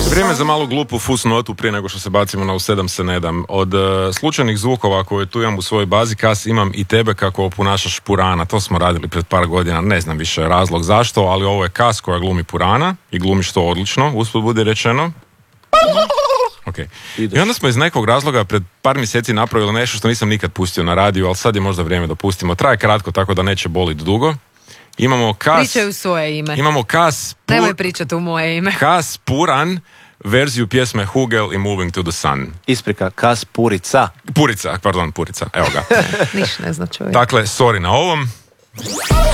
Vrijeme za malu glupu fusnotu prije nego što se bacimo na U 7 se ne dam. Od slučajnih zvukova koje tu imam u svojoj bazi kas imam i tebe kako oponašaš Purana. To smo radili pred par godina, ne znam više razlog zašto, ali ovo je kas koja glumi Purana i glumiš to odlično, usput bude rečeno. Okay. I onda smo iz nekog razloga pred par mjeseci napravili nešto što nisam nikad pustio na radiju, ali sad je možda vrijeme da pustimo. Traje kratko tako da neće boliti dugo. Imamo kas... Pričaju svoje ime. Imamo kas... Nemoj pričati u moje ime. Kas Puran, verziju pjesme Hugel i Moving to the Sun. Isprika, kas Purica. Purica, evo ga. Niš ne zna čovjek. Dakle, sorry na ovom.